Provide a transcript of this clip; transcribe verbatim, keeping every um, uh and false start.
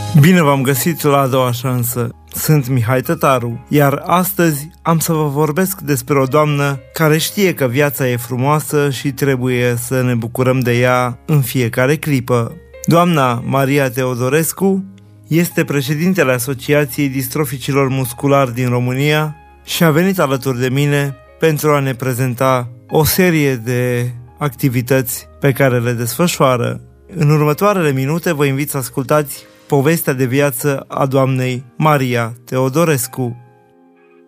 Bine v-am găsit la a doua șansă. Sunt Mihai Tătaru, iar astăzi am să vă vorbesc despre o doamnă care știe că viața e frumoasă și trebuie să ne bucurăm de ea în fiecare clipă. Doamna Maria Teodorescu este președintele Asociației Distroficilor Musculari din România și a venit alături de mine pentru a ne prezenta o serie de activități pe care le desfășoară. În următoarele minute vă invit să ascultați povestea de viață a doamnei Maria Teodorescu.